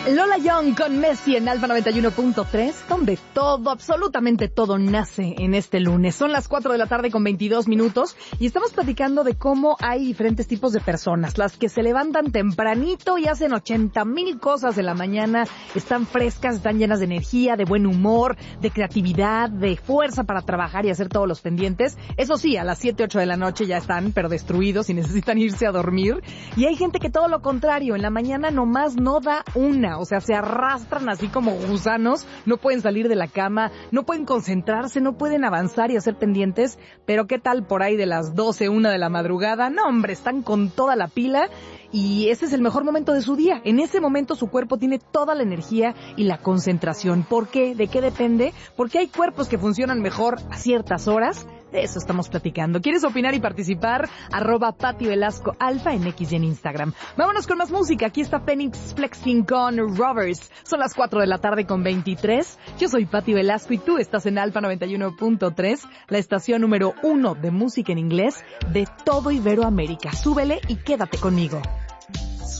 Lola Young con Messi en Alfa 91.3, donde todo, absolutamente todo nace en este lunes. Son las 4 de la tarde con 22 minutos y estamos platicando de cómo hay diferentes tipos de personas. Las que se levantan tempranito y hacen 80,000 cosas de la mañana, están frescas, están llenas de energía, de buen humor, de creatividad, de fuerza para trabajar y hacer todos los pendientes. Eso sí, a las 7, 8 de la noche ya están, pero destruidos y necesitan irse a dormir. Y hay gente que todo lo contrario, en la mañana nomás no da una. O sea, se arrastran así como gusanos, no pueden salir de la cama, no pueden concentrarse, no pueden avanzar y hacer pendientes, pero ¿qué tal por ahí de las 12, 1 de la madrugada? No, hombre, están con toda la pila y ese es el mejor momento de su día. En ese momento su cuerpo tiene toda la energía y la concentración. ¿Por qué? ¿De qué depende? Porque hay cuerpos que funcionan mejor a ciertas horas. De eso estamos platicando. ¿Quieres opinar y participar? @Pati Velasco Alfa en X y en Instagram. Vámonos con más música. Aquí está Phoenix Flexing con Rovers. Son las 4 de la tarde con 23. Yo soy Pati Velasco y tú estás en Alfa 91.3, la estación número 1 de música en inglés de todo Iberoamérica. Súbele y quédate conmigo.